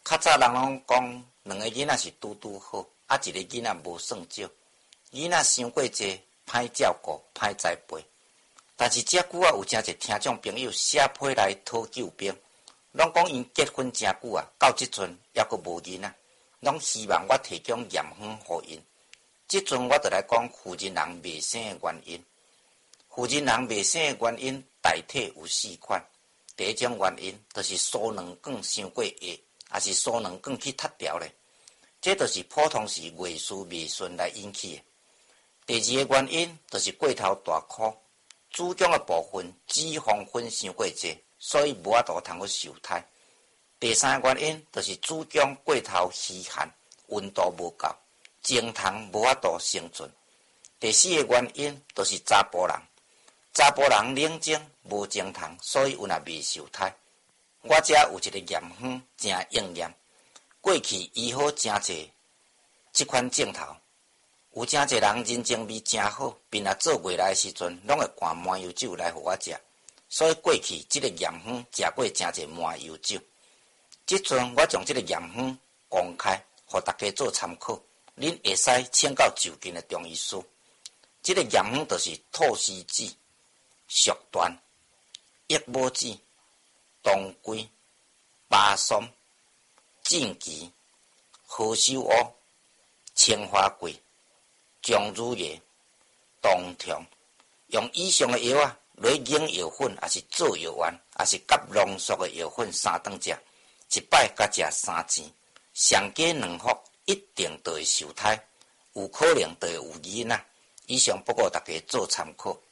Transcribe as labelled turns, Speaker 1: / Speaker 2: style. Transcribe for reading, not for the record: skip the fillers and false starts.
Speaker 1: 较早人拢讲，两个囡仔是拄拄好，啊一个囡仔无算少。囡仔伤过济，歹照顾，歹栽培。但是遮久啊，有真侪听众朋友写批来讨救兵，拢讲因结婚真久啊，到即阵还阁无囡仔，拢希望我提供验方互因。即阵我就来讲妇人人未生的原因。妇人人未生的原因大体有4款。第一种原因就是输卵管伤过硬，也是输卵管去塌掉咧，这就是普通是月事未顺来引起的。第二个原因就是过头大块，子宫的部分脂肪分伤过济，所以无法度通去受胎。第三个原因就是子宫过头虚寒，温度无够，精虫无法度生存。第四个原因就是查甫人。查甫人冷静无精虫，所以有若未受胎。我遮有一个验方真应验，过去医好真侪即款镜头，有真侪人人情味真好，并若做月来的时阵，拢会灌麻油酒来互我食。所以过去即个验方食过真侪麻油酒。即阵我将即个验方公开，互大家做参考，恁会使请教就近的中医师。即个验方就是菟丝子、粟段、益母子、当归、巴松、正气、何首乌、青花桂、姜乳叶、冬虫，用以上的药啊，来研药粉，也是做药丸，也是夹浓缩的药粉3顿食，一摆甲食3钱，上加2服，一定就会受胎，有可能就会有囡仔。以上不过大家做参考。